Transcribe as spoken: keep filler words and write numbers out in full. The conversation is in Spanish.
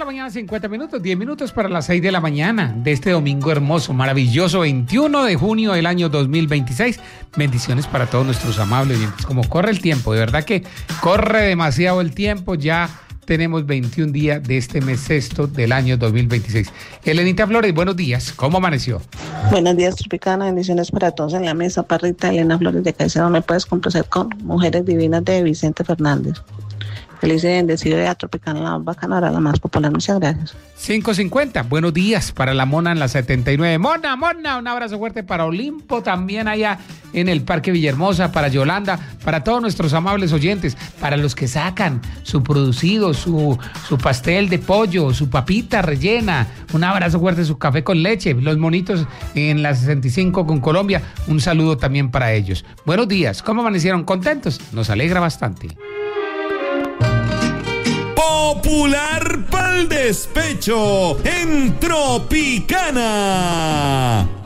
la mañana, cincuenta minutos, diez minutos para las seis de la mañana de este domingo hermoso, maravilloso, veintiuno de junio del año dos mil veintiséis. Bendiciones para todos nuestros amables oyentes. Como corre el tiempo, de verdad que corre demasiado el tiempo, ya tenemos veintiún días de este mes sexto del año dos mil veintiséis. Elenita Flores, buenos días, ¿cómo amaneció? Buenos días, Tropicana, bendiciones para todos en la mesa. Parrita Elena Flores de Caicedo, me puedes complacer con Mujeres Divinas de Vicente Fernández. Feliz y bendecido día, Tropicana, la más bacana, ahora la más popular. Muchas gracias. cinco cincuenta, buenos días para la Mona en la setenta y nueve. Mona, Mona, un abrazo fuerte para Olimpo, también allá en el Parque Villahermosa, para Yolanda, para todos nuestros amables oyentes, para los que sacan su producido, su, su pastel de pollo, su papita rellena, un abrazo fuerte, su café con leche, los monitos en la sesenta y cinco con Colombia, un saludo también para ellos. Buenos días, ¿cómo amanecieron? ¿Contentos? Nos alegra bastante. Popular pa'l despecho en Tropicana.